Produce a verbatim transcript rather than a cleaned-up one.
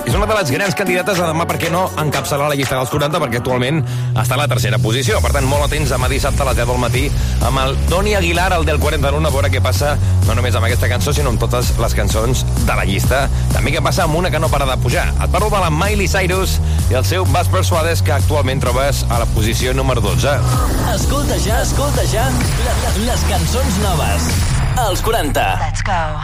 És una de les grans candidates a demà, per què no, encapçalar la llista dels quaranta, perquè actualment està a la tercera posició. Per tant, molt atents demà dissabte a les deu del matí amb el Toni Aguilar, el del quaranta-u, a veure què passa no només amb aquesta cançó, sinó amb totes les cançons de la llista. També què passa amb una que no para de pujar. Et parlo de la Miley Cyrus i el seu Vas Persuades, que actualment trobes a la posició número dotze. Escolta ja, escolta ja les cançons noves als quaranta. Let's go.